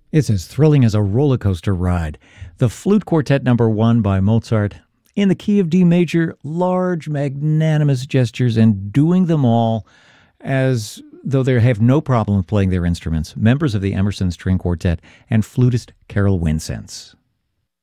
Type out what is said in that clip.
It's as thrilling as a roller coaster ride. The Flute Quartet Number 1 by Mozart, in the key of D major, large, magnanimous gestures, and doing them all as though they have no problem with playing their instruments. Members of the Emerson String Quartet and flutist Carol Winsense.